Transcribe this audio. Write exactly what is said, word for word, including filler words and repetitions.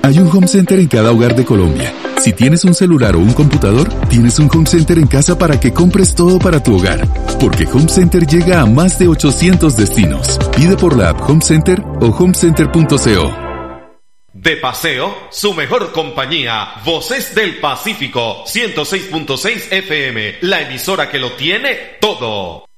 Hay un Home Center en cada hogar de Colombia. Si tienes un celular o un computador, tienes un Home Center en casa para que compres todo para tu hogar. Porque Home Center llega a más de ochocientos destinos. Pide por la app Home Center o home center punto co. De paseo, su mejor compañía, Voces del Pacífico, ciento seis punto seis F M, la emisora que lo tiene todo.